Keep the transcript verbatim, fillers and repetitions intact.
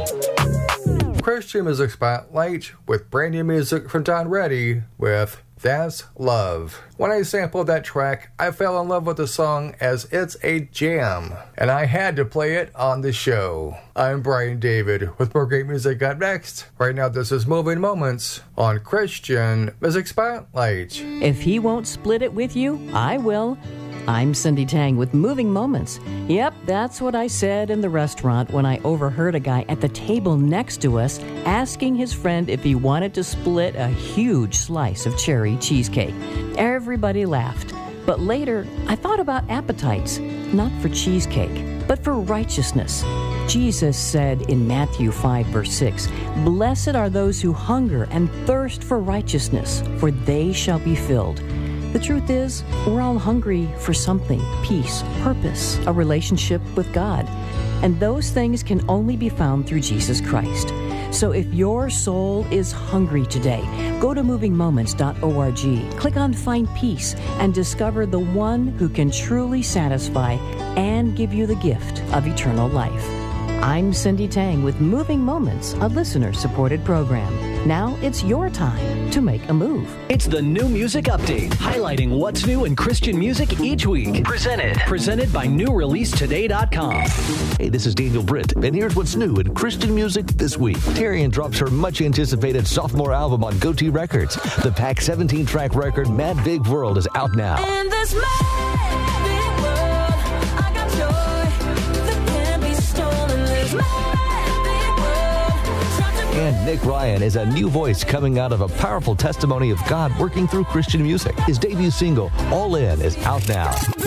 Christian Music Spotlight with brand new music from Don Reddy with That's Love. When I sampled that track, I fell in love with the song as it's a jam, and I had to play it on the show. I'm Brian David with more great music up next. Right now, this is Moving Moments on Christian Music Spotlight. If he won't split it with you, I will. I'm Cindy Tang with Moving Moments. Yep, that's what I said in the restaurant when I overheard a guy at the table next to us asking his friend if he wanted to split a huge slice of cherry cheesecake. Everybody laughed. But later, I thought about appetites, not for cheesecake, but for righteousness. Jesus said in Matthew five, verse six, "Blessed are those who hunger and thirst for righteousness, for they shall be filled." The truth is, we're all hungry for something, peace, purpose, a relationship with God. And those things can only be found through Jesus Christ. So if your soul is hungry today, go to moving moments dot org, click on Find Peace, and discover the one who can truly satisfy and give you the gift of eternal life. I'm Cindy Tang with Moving Moments, a listener-supported program. Now it's your time to make a move. It's the New Music Update, highlighting what's new in Christian music each week. Presented. Presented by new release today dot com. Hey, this is Daniel Britt, and here's what's new in Christian music this week. Tyrion drops her much-anticipated sophomore album on Goatee Records. The packed seventeen-track record, Mad Big World, is out now. In this mad big world, I got joy that can't be stolen. This mad big world, try to And Nick Ryan is a new voice coming out of a powerful testimony of God working through Christian music. His debut single, All In, is out now.